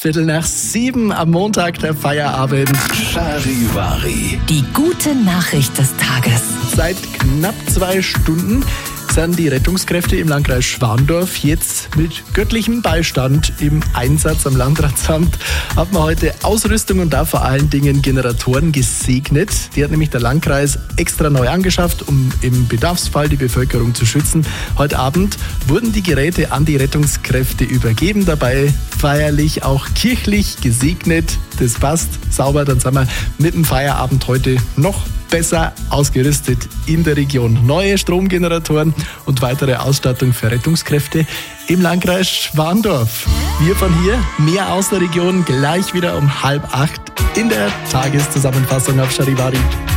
6:15 am Montag, der Feierabend. Charivari. Die gute Nachricht des Tages. Seit knapp 2 Stunden sind die Rettungskräfte im Landkreis Schwandorf jetzt mit göttlichem Beistand im Einsatz. Am Landratsamt hat man heute Ausrüstung und da vor allen Dingen Generatoren gesegnet. Die hat nämlich der Landkreis extra neu angeschafft, um im Bedarfsfall die Bevölkerung zu schützen. Heute Abend wurden die Geräte an die Rettungskräfte übergeben, dabei feierlich auch kirchlich gesegnet. Das passt sauber, dann sind wir mit dem Feierabend heute noch besser ausgerüstet in der Region. Neue Stromgeneratoren und weitere Ausstattung für Rettungskräfte im Landkreis Schwandorf. Wir von hier, mehr aus der Region, gleich wieder um 7:30 in der Tageszusammenfassung auf Charivari.